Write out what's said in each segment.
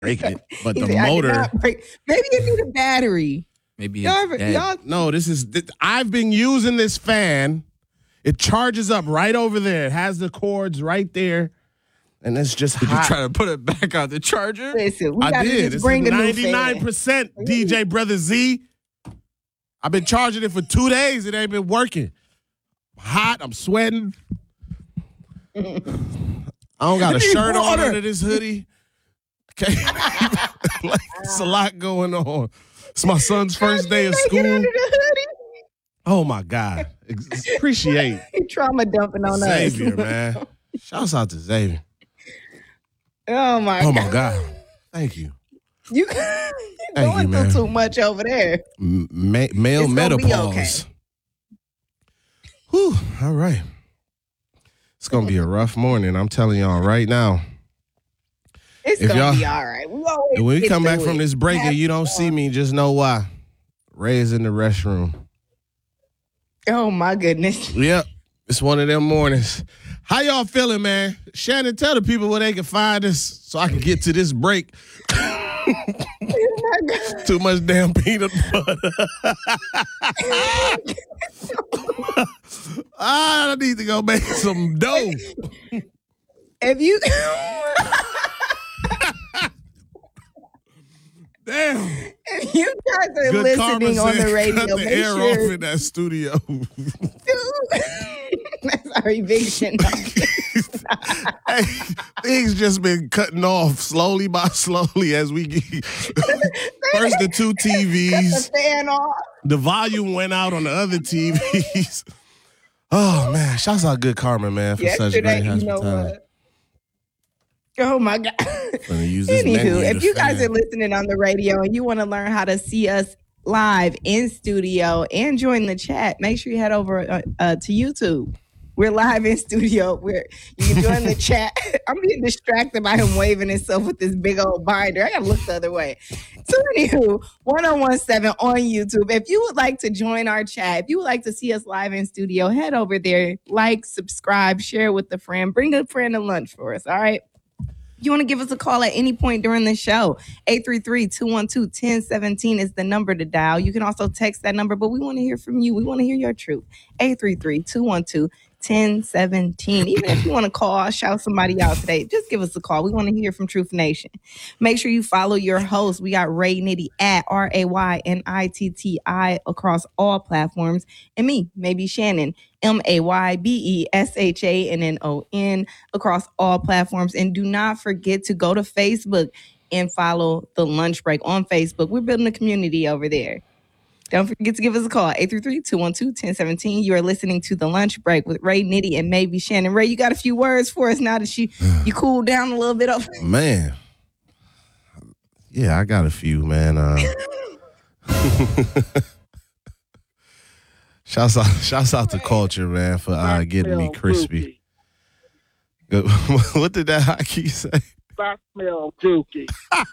break it, but He the said, I did motor. not break. Maybe it need a battery. Maybe Y'all, it's dead. y'all, No, I've been using this fan. It charges up right over there. It has the cords right there, and it's just Did you hot. try to put it back on the charger? listen, we I gotta did. just It's bring a new 99%, DJ Brother Z. I've been charging it for 2 days. It ain't been working. Hot. I'm sweating. I don't got a shirt on under this hoodie. Okay. Like, it's a lot going on. It's my son's first day of school. Oh, my God. Appreciate He trauma dumping on Xavier, us. man. Shouts out to Xavier. Oh my God. Thank you. You Thank going you, man. through too much over there. Male It's gonna be menopause. Whew. All right. It's going to be a rough morning. I'm telling y'all right now. It's If gonna y'all- be all right. We always When we get come back through from it. this break and you don't see me, just know why. Ray's in the restroom. Oh my goodness. Yep. It's one of them mornings. How y'all feeling, man? Shannon, tell the people where they can find us so I can get to this break. Oh my God. Too much damn peanut butter. I need to go make some dough. If you Damn. if you guys are Good karma listening on said, the radio, cut the make air off sure in that studio. that's our eviction. Hey, things just been cutting off slowly by slowly as we get. First the two The TVs. fan off. The volume went out on the other TVs. Oh, man. Shouts out Good Karma, man, for such Yesterday, great you know hospitality. what? Oh my God. Gonna use this menu Anywho, if to you guys fan. are listening on the radio and you want to learn how to see us live in studio and join the chat, make sure you head over to YouTube. We're live in studio. You can join the chat. I'm being distracted by him waving himself with this big old binder. I gotta look the other way. So anywho, 1017 on YouTube. If you would like to join our chat, if you would like to see us live in studio, head over there, like, subscribe, share with a friend, bring a friend to lunch for us. All right. You want to give us a call at any point during the show, 833-212-1017 is the number to dial. You can also text that number, but we want to hear from you. We want to hear your truth. 833-212-1017. Even if you want to call, shout somebody out today, just give us a call. We want to hear from Truth Nation. Make sure you follow your host. We got Ray Nitty at RAYNITTI across all platforms. And me, maybe Shannon, MAYBESHANNON across all platforms. And do not forget to go to Facebook and follow The Lunch Break on Facebook. We're building a community over there. Don't forget to give us a call, 833-212-1017. You are listening to The Lunch Break with Ray Nitty and maybe Shannon. Ray, you got a few words for us now that you cooled down a little bit over. Man. Yeah, I got a few, man. Shouts out to Culture, man, for getting me crispy. Good. What did that hockey say? I smell dookie.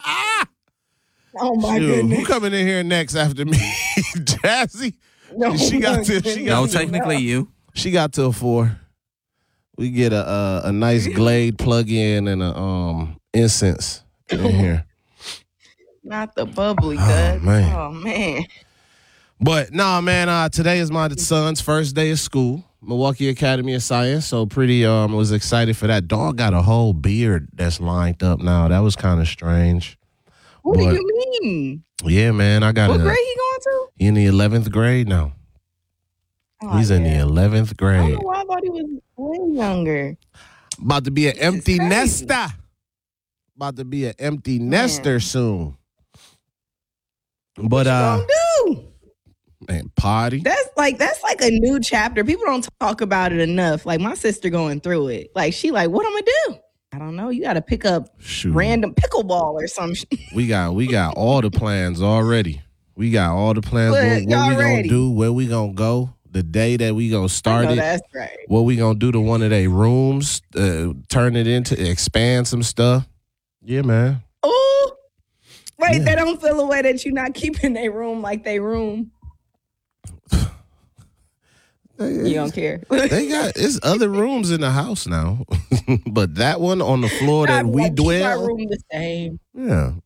Oh my Shoot, goodness. who coming in here next after me? Jazzy? No, She got to No, technically you. She got to a 4. We get a nice Glade plug-in and a incense in here. Not the bubbly, Oh, Doug. man. Oh, man. But nah, man. Today is my son's first day of school, Milwaukee Academy of Science. So pretty was excited for that. Dog got a whole beard that's lined up now. That was kind of strange. What do But- you mean? Yeah, man. I got What it grade he going to? in the 11th grade now. Oh, He's in the yeah. 11th I don't grade. know why I thought he was way younger. About to be an empty crazy. nester. About to be an empty nester soon. But What you gonna do? man, party. That's like a new chapter. People don't talk about it enough. Like my sister going through it. Like she like, what I'm gonna do? I don't know. You got to pick up Shoot. random pickleball or some shit. We got all the plans already. We got all the plans. Look, What y'all we gonna ready? do? Where we gonna go? The day that we gonna I start know it. that's right. What we gonna do to one of their rooms? Turn it into expand some stuff. Yeah, man. Oh, wait, Yeah. they don't feel a way that you're not keeping their room like they room. You don't care. They got it's other rooms in the house now, but that one on the floor that I'd we like, keep our dwell. room the same. Yeah,